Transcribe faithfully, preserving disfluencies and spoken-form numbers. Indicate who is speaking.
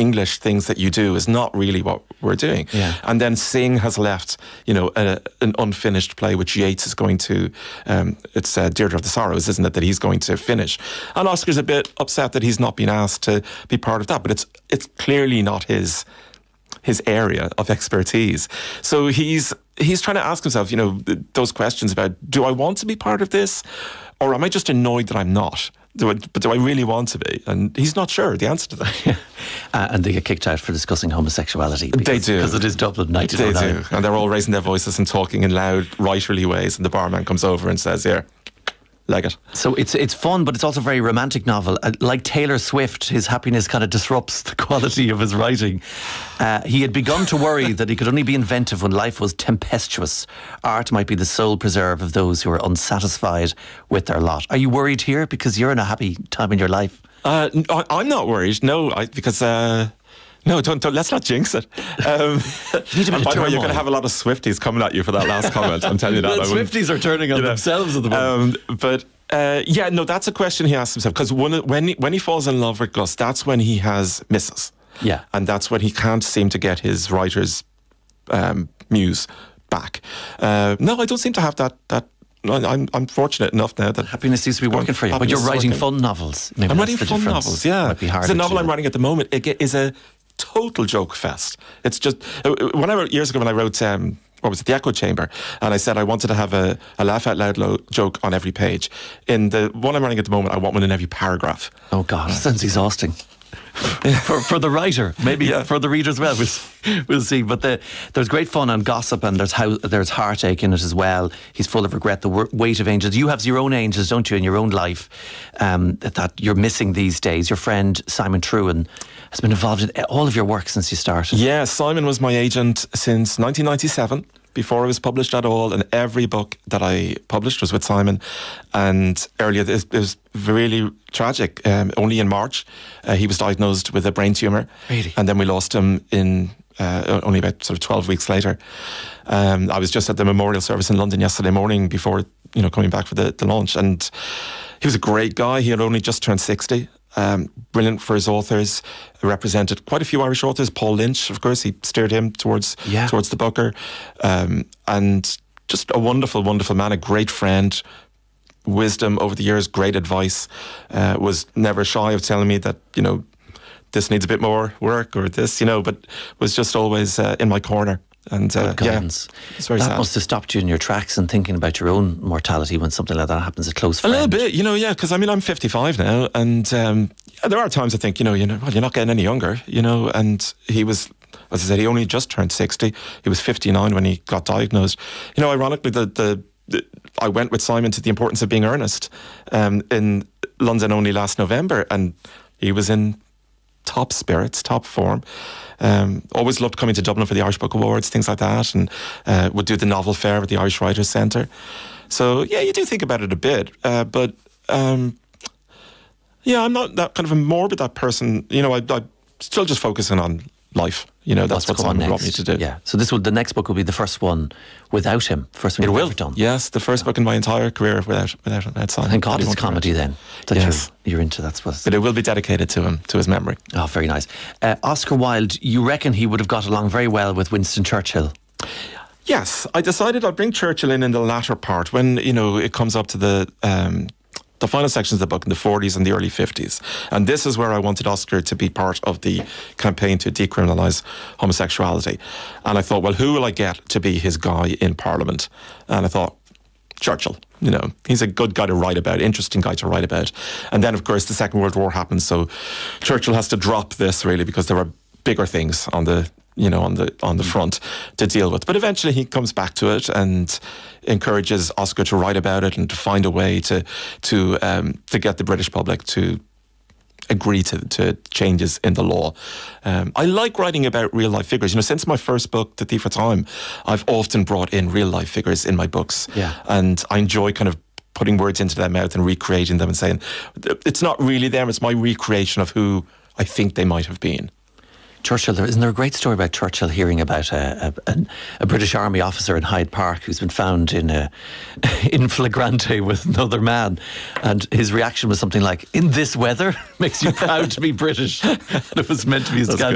Speaker 1: English things that you do is not really what we're doing.
Speaker 2: Yeah.
Speaker 1: And then Sing has left, you know, a, an unfinished play which Yeats is going to, um, it's uh, Deirdre of the Sorrows, isn't it, that he's going to finish. And Oscar's a bit upset that he's not been asked to be part of that, but it's it's clearly not his his area of expertise. So he's he's trying to ask himself, you know, those questions about, do I want to be part of this? Or am I just annoyed that I'm not? Do I, but do I really want to be? And he's not sure the answer to that.
Speaker 2: uh, and they get kicked out for discussing homosexuality. Because,
Speaker 1: they do.
Speaker 2: Because it is Dublin nineteen oh nine.
Speaker 1: They do. And they're all raising their voices and talking in loud, writerly ways. And the barman comes over and says, here, leg it.
Speaker 2: So it's it's fun, but it's also a very romantic novel. Uh, like Taylor Swift, his happiness kind of disrupts the quality of his writing. Uh, he had begun to worry that he could only be inventive when life was tempestuous. Art might be the sole preserve of those who are unsatisfied with their lot. Are you worried here because you're in a happy time in your life?
Speaker 1: Uh, I, I'm not worried, no, I, because... Uh No, don't, don't. Let's not jinx it. Um, and by the way, you're going to have a lot of Swifties coming at you for that last comment. I'm telling you that.
Speaker 2: Well, Swifties are turning on you know, themselves at the moment.
Speaker 1: Um, but uh, yeah, no, that's a question he asks himself, because when he, when he falls in love with Gus, that's when he has misses.
Speaker 2: Yeah,
Speaker 1: and that's when he can't seem to get his writer's um, muse back. Uh, no, I don't seem to have that. That I'm I'm fortunate enough now that
Speaker 2: happiness seems to be working for you. But you're writing
Speaker 1: working.
Speaker 2: fun novels. Maybe
Speaker 1: I'm
Speaker 2: that's
Speaker 1: writing
Speaker 2: the
Speaker 1: fun
Speaker 2: difference.
Speaker 1: novels. Yeah,
Speaker 2: might be hard.
Speaker 1: The novel I'm writing at the moment it is a total joke fest. It's just when I wrote years ago when I wrote um, what was it, The Echo Chamber, and I said I wanted to have a, a laugh out loud lo- joke on every page. In the one I'm writing at the moment, I want one in every paragraph.
Speaker 2: Oh God, that sounds exhausting. for for the writer, maybe yeah. for the reader as well. We'll, we'll see. But the, there's great fun and gossip, and there's how there's heartache in it as well. He's full of regret. The weight of angels. You have your own angels, don't you, in your own life um, that, that you're missing these days. Your friend Simon Trewin has been involved in all of your work since you started.
Speaker 1: Yeah, Simon was my agent since nineteen ninety-seven. Before it was published at all, and every book that I published was with Simon. And earlier, it was really tragic. Um, only in March, uh, he was diagnosed with a brain tumour.
Speaker 2: Really?
Speaker 1: And then we lost him in uh, only about sort of twelve weeks later. Um, I was just at the memorial service in London yesterday morning before, you know, coming back for the, the launch. And he was a great guy. He had only just turned sixty. Um, brilliant for his authors, represented quite a few Irish authors. Paul Lynch, of course, he steered him towards
Speaker 2: yeah.
Speaker 1: towards the Booker, um, and just a wonderful, wonderful man, a great friend, wisdom over the years, great advice, uh, was never shy of telling me that, you know, this needs a bit more work or this, you know, but was just always uh, in my corner. And uh, yeah, it's very
Speaker 2: that
Speaker 1: sad.
Speaker 2: Must have stopped you in your tracks and thinking about your own mortality when something like that happens. A close friend.
Speaker 1: A little bit, you know, yeah, because I mean, I'm fifty-five now, and um, yeah, there are times I think, you know, you know, well, you're not getting any younger, you know. And he was, as I said, he only just turned sixty. He was fifty-nine when he got diagnosed. You know, ironically, the the, the I went with Simon to The Importance of Being Earnest um, in London only last November, and he was in top spirits, top form. Um, always loved coming to Dublin for the Irish Book Awards, things like that, and uh, would do the novel fair at the Irish Writers' Centre. So yeah, you do think about it a bit, uh, but um, yeah, I'm not that kind of a morbid that person. You know, I, I'm still just focusing on life. You know, that's
Speaker 2: What's
Speaker 1: what Simon
Speaker 2: next?
Speaker 1: brought me to do.
Speaker 2: Yeah. So this will the next book will be the first one without him. First one
Speaker 1: it
Speaker 2: you've
Speaker 1: will.
Speaker 2: ever done.
Speaker 1: Yes, the first book in my entire career without without without Simon.
Speaker 2: Thank God it's comedy then. That
Speaker 1: yes.
Speaker 2: you're, you're into that's what.
Speaker 1: But it will be dedicated to him, to his memory.
Speaker 2: Oh, very nice. Uh, Oscar Wilde, you reckon he would have got along very well with Winston Churchill?
Speaker 1: Yes, I decided I'd bring Churchill in in the latter part when, you know, it comes up to the um, the final sections of the book in the forties and the early fifties. And this is where I wanted Oscar to be part of the campaign to decriminalise homosexuality. And I thought, well, who will I get to be his guy in Parliament? And I thought, Churchill. You know, he's a good guy to write about, interesting guy to write about. And then, of course, the Second World War happens, so Churchill has to drop this, really, because there were bigger things on the you know, on the on the front to deal with. But eventually he comes back to it and encourages Oscar to write about it and to find a way to to um, to get the British public to agree to, to changes in the law. Um, I like writing about real life figures. You know, since my first book, The Thief of Time, I've often brought in real life figures in my books.
Speaker 2: Yeah.
Speaker 1: And I enjoy kind of putting words into their mouth and recreating them and saying, it's not really them, it's my recreation of who I think they might have been.
Speaker 2: Churchill, there, isn't there a great story about Churchill hearing about a, a, a British Army officer in Hyde Park who's been found in a, in flagrante with another man, and his reaction was something like, in this weather makes you proud to be British. And it was meant to be a scandal.